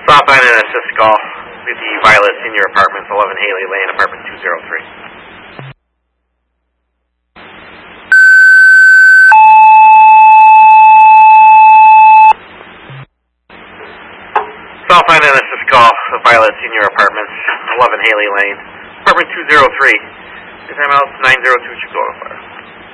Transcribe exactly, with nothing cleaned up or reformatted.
Stop by and assist call with the Violet Senior Apartments, eleven Haley Lane, apartment two oh three. Stop by and assist call with Violet Senior Apartments, eleven Haley Lane, apartment two oh three. Your timeout nine oh two Chicago Fire.